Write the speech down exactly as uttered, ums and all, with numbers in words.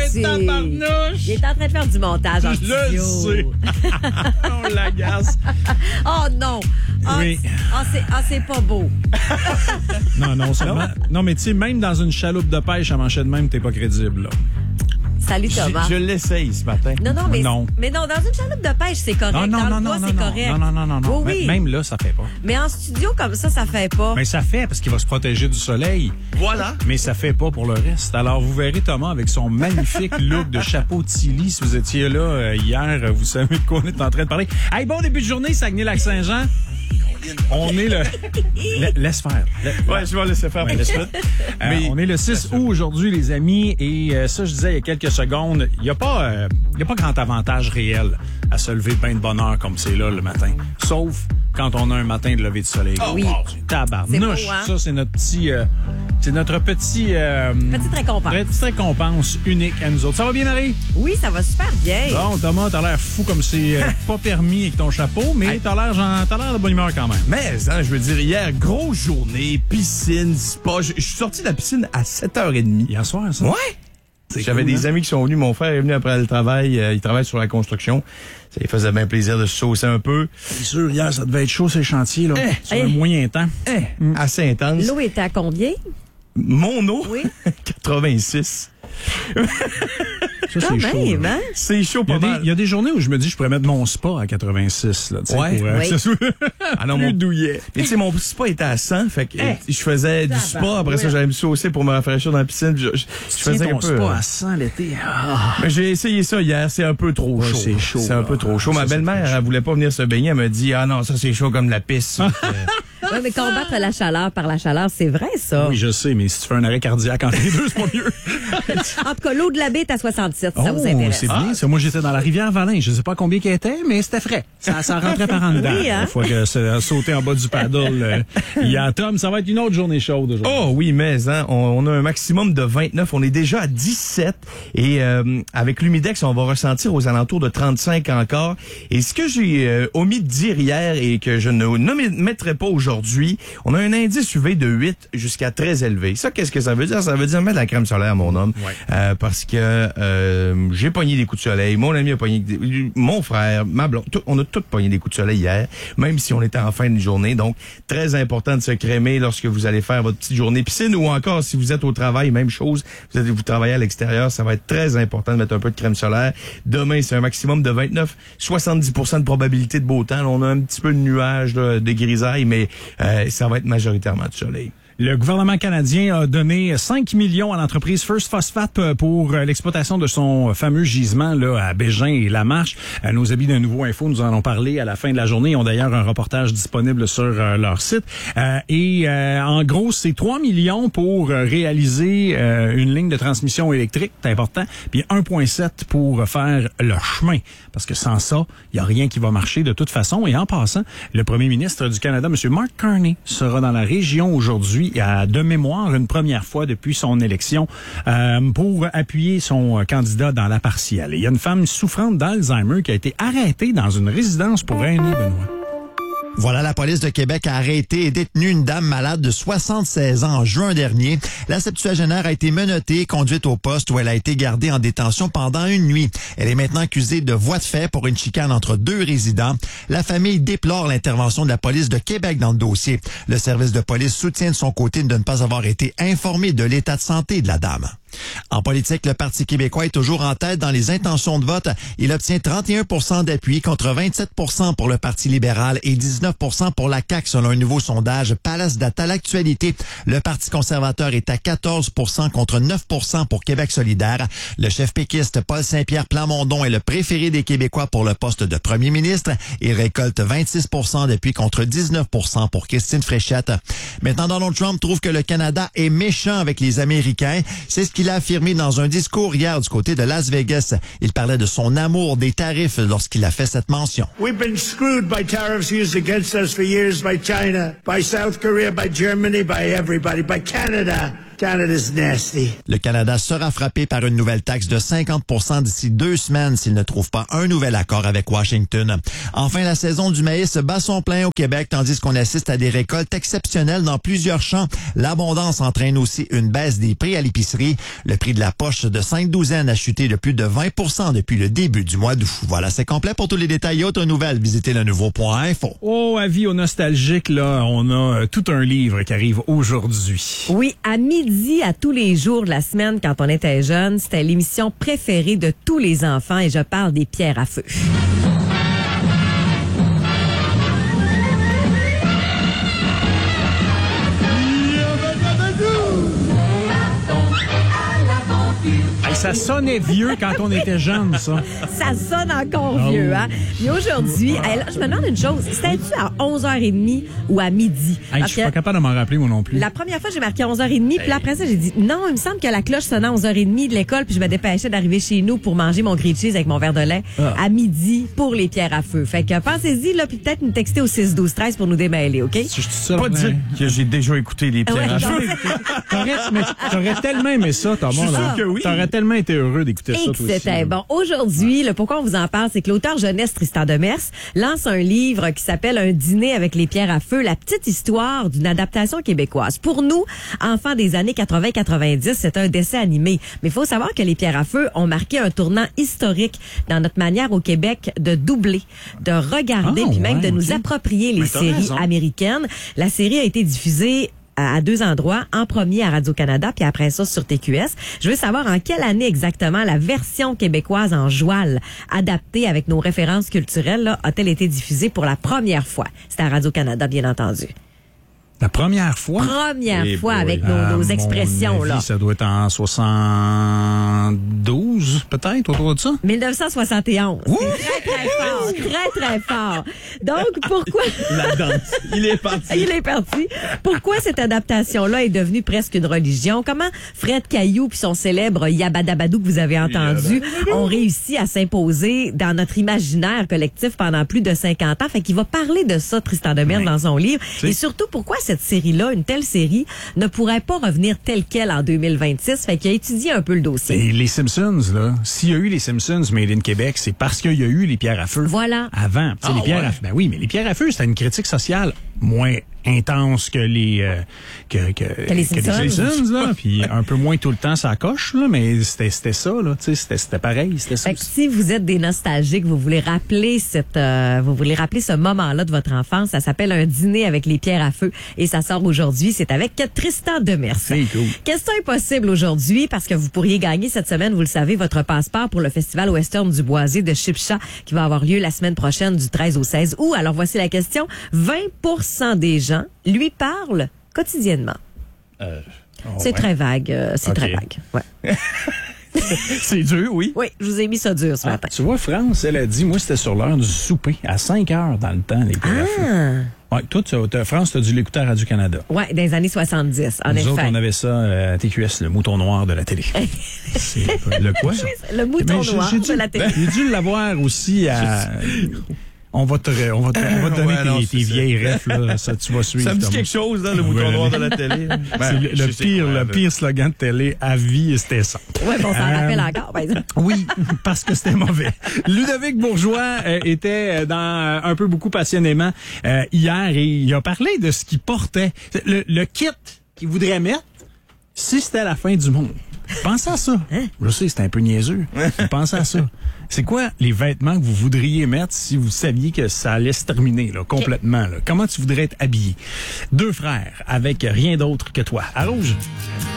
Hey, tabarnouche! Il est en train de faire du montage en studio. Je le sais. On l'agace. Oh non! Oh, Oui. oh, c'est, oh, c'est pas beau. Non, non, seulement. Non, mais tu sais, même dans une chaloupe de pêche à manger de même, t'es pas crédible, là. Salut Thomas. Je, je l'essaye ce matin. Non, non, mais Non. mais non, dans une chaloupe de pêche, c'est correct. Non, non, dans non, le non, bois, non, c'est non, correct. non, non, non, non, non. Oui, oui. Même là, ça fait pas. Mais en studio, comme ça, ça fait pas. Mais ça fait parce qu'il va se protéger du soleil. Voilà. Mais ça fait pas pour le reste. Alors, vous verrez Thomas avec son magnifique look de chapeau Tilly. Si vous étiez là euh, hier, euh, vous savez de quoi on est en train de parler. Hey, bon début de journée, Saguenay-Lac-Saint-Jean. On est le... La- laisse faire. La- Ouais, je vais laisser faire. Ouais, laisse faire. Euh, Mais- on est le six août aujourd'hui, les amis, et euh, ça, je disais il y a quelques secondes, il n'y a pas, euh, il y a pas grand avantage réel à se lever de bain de bonne heure comme c'est là le matin. Sauf quand on a un matin de lever de soleil. Oh, oui. Tabarnouche. C'est beau, hein? Ça, c'est notre petit, euh, c'est notre petit, euh, Petite récompense. petite récompense unique à nous autres. Ça va bien, Marie? Oui, ça va super bien. Bon, Thomas, t'as l'air fou comme c'est euh, pas permis avec ton chapeau, mais t'as l'air, genre, t'as l'air de bonne humeur quand même. Mais, hein, je veux dire, hier, grosse journée, piscine, spa. Je je suis sorti de la piscine à sept heures trente. Hier soir, ça? Ouais. C'est J'avais cool, des hein? amis qui sont venus. Mon frère est venu après le travail. Euh, il travaille sur la construction. Ça lui faisait bien plaisir de se saucer un peu. C'est sûr, hier, ça devait être chaud, ces chantiers, là. Eh, sur eh. un moyen temps. Eh, assez intense. L'eau était à combien? Mon eau, Oui. quatre-vingt-six. Ça, Quand c'est chaud. même, là. hein? C'est chaud Il y, pas a des, mal. il y a des journées où je me dis je pourrais mettre mon spa à quatre-vingt-six, là, tu sais, Ouais. pour euh, Oui. que ce soit Ah non, plus mon- douillet. Mais tu sais, mon spa était à cent, fait que Eh. euh, je faisais du spa. Après ça, j'allais me saucer pour me rafraîchir dans la piscine. puis Je, je, je Tiens faisais ton un peu. spa euh, à cent l'été. Ah. Mais j'ai essayé ça hier, c'est un peu trop Ouais, chaud. c'est chaud, C'est un là. peu trop chaud. Ça, Ma c'est belle-mère, trop chaud. elle voulait pas venir se baigner. Elle m'a dit, ah non, ça c'est chaud comme la pisse. Euh, Oui, mais combattre la chaleur par la chaleur, c'est vrai, ça. Oui, je sais, mais si tu fais un arrêt cardiaque entre les deux, c'est pas mieux. En tout cas, l'eau de la baie est à soixante-sept, si ça vous intéresse. c'est bien. Ça. Moi, j'étais dans la rivière Valin. Je sais pas combien qu'elle était, mais c'était frais. Ça, ça rentrait par en dedans. Oui, hein? Une fois que ça a sauté en bas du paddle, euh, il y a Tom, ça va être une autre journée chaude aujourd'hui. Oh oui, mais hein, on, on a un maximum de vingt-neuf. On est déjà à dix-sept. Et euh, avec l'humidex, on va ressentir aux alentours de trente-cinq encore. Et ce que j'ai euh, omis de dire hier et que je ne, ne mettrai pas aujourd'hui, on a un indice U V de huit jusqu'à très élevé. Ça, qu'est-ce que ça veut dire? Ça veut dire mettre de la crème solaire, mon homme. Ouais. Euh, parce que euh, j'ai pogné des coups de soleil. Mon ami a pogné des, mon frère, ma blonde, tout- on a tous pogné des coups de soleil hier, même si on était en fin de journée. Donc, très important de se crémer lorsque vous allez faire votre petite journée piscine ou encore si vous êtes au travail, même chose. Vous allez vous travailler à l'extérieur, ça va être très important de mettre un peu de crème solaire. Demain, c'est un maximum de vingt-neuf, soixante-dix pour cent de probabilité de beau temps. Là, on a un petit peu de nuages, là, de grisailles, mais euh, ça va être majoritairement du soleil. Le gouvernement canadien a donné cinq millions à l'entreprise First Phosphate pour euh, l'exploitation de son fameux gisement là à Bégin et Lamarche. Euh, Nos amis d'un Nouveau Info nous en ont parlé à la fin de la journée. Ils ont d'ailleurs un reportage disponible sur euh, leur site. Euh, et euh, en gros, c'est trois millions pour euh, réaliser euh, une ligne de transmission électrique, c'est important, puis un virgule sept pour faire le chemin. Parce que sans ça, il n'y a rien qui va marcher de toute façon. Et en passant, le premier ministre du Canada, M. Mark Carney, sera dans la région aujourd'hui à de mémoire une première fois depuis son élection euh, pour appuyer son candidat dans la partielle. Et il y a une femme souffrante d'Alzheimer qui a été arrêtée dans une résidence pour aînés, Benoît. Voilà, la police de Québec a arrêté et détenu une dame malade de soixante-seize ans en juin dernier. La septuagénaire a été menottée et conduite au poste où elle a été gardée en détention pendant une nuit. Elle est maintenant accusée de voie de fait pour une chicane entre deux résidents. La famille déplore l'intervention de la police de Québec dans le dossier. Le service de police soutient de son côté de ne pas avoir été informé de l'état de santé de la dame. En politique, le Parti québécois est toujours en tête dans les intentions de vote. Il obtient trente et un pour cent d'appui contre vingt-sept pour cent pour le Parti libéral et dix-neuf pour cent pour la C A Q selon un nouveau sondage Palace Data l'actualité. Le Parti conservateur est à quatorze pour cent contre neuf pour cent pour Québec solidaire. Le chef péquiste Paul Saint-Pierre Plamondon est le préféré des Québécois pour le poste de premier ministre. Il récolte vingt-six pour cent d'appui contre dix-neuf pour cent pour Christine Fréchette. Maintenant, Donald Trump trouve que le Canada est méchant avec les Américains. C'est ce qu'il a affirmé dans un discours hier du côté de Las Vegas. Il parlait de son amour des tarifs lorsqu'il a fait cette mention. We've been screwed by tariffs used against us for years by China, by South Korea, by Germany, by everybody, by Canada. Canada's nasty. Le Canada sera frappé par une nouvelle taxe de cinquante pour cent d'ici deux semaines s'il ne trouve pas un nouvel accord avec Washington. Enfin, la saison du maïs bat son plein au Québec, tandis qu'on assiste à des récoltes exceptionnelles dans plusieurs champs. L'abondance entraîne aussi une baisse des prix à l'épicerie. Le prix de la poche de cinq douzaines a chuté de plus de vingt pour cent depuis le début du mois d'août. Voilà, c'est complet. Pour tous les détails et autres nouvelles, visitez le nouveau point info. Oh, avis aux nostalgiques, là, on a euh, tout un livre qui arrive aujourd'hui. Oui, à midi, à tous les jours de la semaine, quand on était jeune, c'était l'émission préférée de tous les enfants et je parle des pierres à feu. Hey, ça sonnait vieux quand on était jeune, ça. Ça sonne encore Oh. vieux, hein? Mais aujourd'hui, hey, là, je me demande une chose. C'était-tu à onze heures trente ou à midi? Hey, je Parce suis que pas capable de m'en rappeler, moi non plus. la première fois, j'ai marqué onze heures trente, puis là, après ça, j'ai dit non, il me semble que la cloche sonnait à onze heures trente de l'école, puis je me dépêchais d'arriver chez nous pour manger mon grilled cheese avec mon verre de lait Ah. à midi pour les pierres à feu. Fait que pensez-y, là, puis peut-être nous texter au six douze treize pour nous démêler, OK? Je suis seul. Pas dire que j'ai déjà écouté les pierres Ouais, à donc- feu. T'aurais, mais t'aurais tellement aimé ça, Thomas. Je suis là. sûr que oui. T'aurais tellement été heureux d'écouter ça, Et toi que aussi. c'était bon. Aujourd'hui, le pourquoi on vous en parle, c'est que l'auteur jeunesse Tristan Demers lance un livre qui s'appelle Un dîner avec les pierres à feu, la petite histoire d'une adaptation québécoise. Pour nous, enfants des années quatre-vingts quatre-vingt-dix, c'est un dessin animé. Mais il faut savoir que les pierres à feu ont marqué un tournant historique dans notre manière au Québec de doubler, de regarder, Ah, puis même ouais, de nous ok. approprier les Mais t'as séries raison. américaines. La série a été diffusée à à deux endroits, en premier à Radio-Canada, puis après ça sur T Q S. Je veux savoir en quelle année exactement la version québécoise en joual, adaptée avec nos références culturelles, là, a-t-elle été diffusée pour la première fois? C'était à Radio-Canada, bien entendu. La première fois? Première Eh fois boy. avec nos, À nos mon expressions, avis, là. ça doit être en soixante-douze, peut-être, autour de ça. mille neuf cent soixante et onze. C'est très, très fort. Très, très fort. Donc, pourquoi... La danse. Il est parti. Il est parti. Pourquoi cette adaptation-là est devenue presque une religion? Comment Fred Caillou puis son célèbre Yabadabadou que vous avez entendu ont réussi à s'imposer dans notre imaginaire collectif pendant plus de cinquante ans? Fait qu'il va parler de ça, Tristan Demers, dans son livre. Et surtout, pourquoi cette série-là, une telle série, ne pourrait pas revenir telle qu'elle en deux mille vingt-six? Fait qu'il a étudié un peu le dossier. Et les Simpsons, là, s'il y a eu les Simpsons Made in Québec, c'est parce qu'il y a eu les pierres à feu. Voilà. Avant. Tu sais, les pierres à feu. Ben oui, mais les pierres à feu, c'était une critique sociale moins intense que les euh, que, que, Que les Simpsons. Simpsons, là, puis un peu moins tout le temps ça coche, là, mais c'était c'était ça, là, tu sais, c'était c'était pareil, c'était ça. Fait que si vous êtes des nostalgiques, vous voulez rappeler cette, euh, vous voulez rappeler ce moment-là de votre enfance, ça s'appelle Un dîner avec les pierres à feu et ça sort aujourd'hui. C'est avec Tristan Demers. C'est cool. Question impossible aujourd'hui parce que vous pourriez gagner cette semaine, vous le savez, votre passeport pour le Festival Western du Boisier de Chipcha qui va avoir lieu la semaine prochaine du treize au seize août. Alors voici la question. vingt pour cent des gens lui parlent quotidiennement. Euh, C'est très vague. euh, c'est Ok. très vague. Ouais. C'est dur, oui. Oui, je vous ai mis ça dur ce Ah, matin. tu vois, France, elle a dit, moi, c'était sur l'heure du souper, à cinq heures dans le temps, les pierres à feu. Ah! Ouais, toi, tu as- France, tu as dû l'écouter à Radio-Canada. Ouais, dans les années soixante-dix, en Nous effet. autres, on avait ça euh, à T Q S, le mouton noir de la télé. C'est le quoi? ça? Le mouton Mais j'ai- noir j'ai de dû- la télé. J'ai dû l'avoir aussi à... On va te, on va te, on va te donner Ouais, non, tes, c'est tes ça. vieilles refs, là. Ça, tu vas suivre. Ça me dit Thomas. quelque chose, hein, le mouton Ouais. noir de la télé. Ben, C'est le, je le sais pire, quoi, le là. pire slogan de télé à vie, c'était ça. Ouais, bon, on s'en Euh, rappelle encore, par exemple. Oui, parce que c'était mauvais. Ludovic Bourgeois euh, était dans euh, un peu beaucoup passionnément euh, hier et il a parlé de ce qu'il portait. Le, le kit qu'il voudrait mettre si c'était la fin du monde. Pensez à ça. Je sais, c'est un peu niaiseux. mais Pensez à ça. C'est quoi les vêtements que vous voudriez mettre si vous saviez que ça allait se terminer là, complètement? Là? Comment tu voudrais être habillé? Deux frères avec rien d'autre que toi. À Rouge.